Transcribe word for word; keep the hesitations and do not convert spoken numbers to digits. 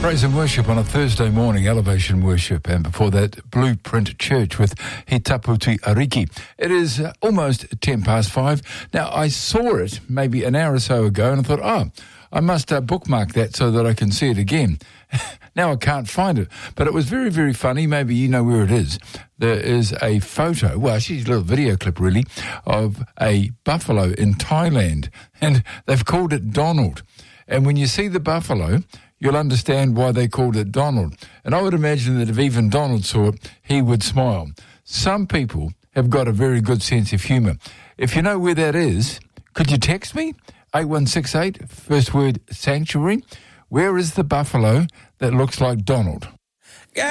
Praise and worship on a Thursday morning, Elevation Worship, and before that, Blueprint Church with He Taputi Ariki. It is uh, almost ten past five. Now, I saw it maybe an hour or so ago, and I thought, oh, I must uh, bookmark that so that I can see it again. Now I can't find it, but it was very, very funny. Maybe you know where it is. There is a photo, well, actually a little video clip really, of a buffalo in Thailand, and they've called it Donald. And when you see the buffalo, you'll understand why they called it Donald. And I would imagine that if even Donald saw it, he would smile. Some people have got a very good sense of humour. If you know where that is, could you text me? eight one six eight, first word sanctuary. Where is the buffalo that looks like Donald?